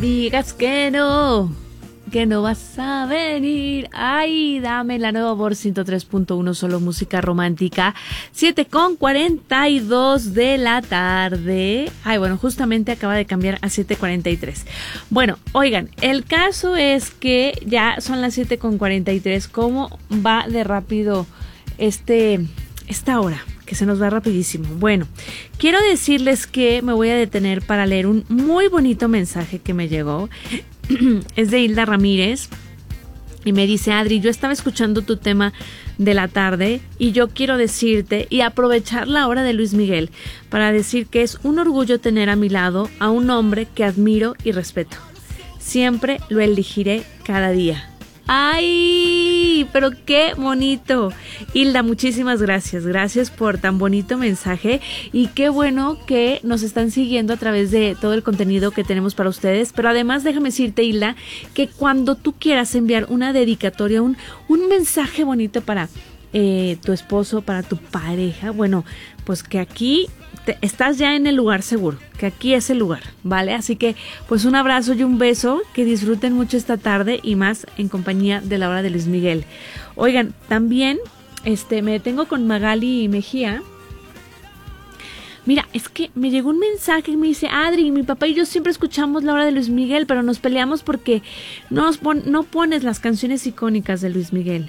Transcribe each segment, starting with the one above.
digas que no vas a venir. Ay, dame la nueva Amor 103.1, solo música romántica. 7:42 de la tarde. Ay, bueno, justamente acaba de cambiar a 7:43. Bueno, oigan, el caso es que ya son las 7:43. ¿Cómo va de rápido esta hora? Que se nos va rapidísimo. Bueno, quiero decirles que me voy a detener para leer un muy bonito mensaje que me llegó. Es de Hilda Ramírez y me dice: Adri, yo estaba escuchando tu tema de la tarde y yo quiero decirte y aprovechar la hora de Luis Miguel para decir que es un orgullo tener a mi lado a un hombre que admiro y respeto. Siempre lo elegiré cada día. ¡Ay! Pero qué bonito. Hilda, muchísimas gracias. Gracias por tan bonito mensaje y qué bueno que nos están siguiendo a través de todo el contenido que tenemos para ustedes. Pero además déjame decirte, Hilda, que cuando tú quieras enviar una dedicatoria, un mensaje bonito para tu esposo, para tu pareja, bueno, pues que aquí estás ya en el lugar seguro, que aquí es el lugar, ¿vale? Así que pues un abrazo y un beso, que disfruten mucho esta tarde y más en compañía de la hora de Luis Miguel. Oigan, también me detengo con Magali Mejía. Mira, es que me llegó un mensaje y me dice: Adri, mi papá y yo siempre escuchamos la hora de Luis Miguel, pero nos peleamos porque no pones las canciones icónicas de Luis Miguel.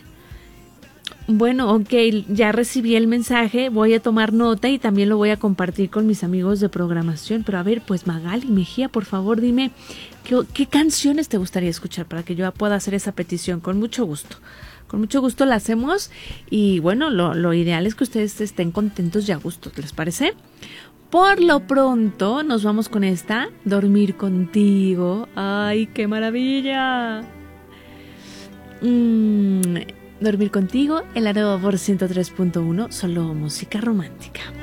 Bueno, ok, ya recibí el mensaje, voy a tomar nota y también lo voy a compartir con mis amigos de programación. Pero a ver, pues Magali Mejía, por favor, dime, ¿qué canciones te gustaría escuchar para que yo pueda hacer esa petición? Con mucho gusto. Con mucho gusto la hacemos y bueno, lo ideal es que ustedes estén contentos y a gusto, ¿les parece? Por lo pronto nos vamos con esta, Dormir Contigo. ¡Ay, qué maravilla! Dormir Contigo en la nueva Amor 103.1, solo música romántica.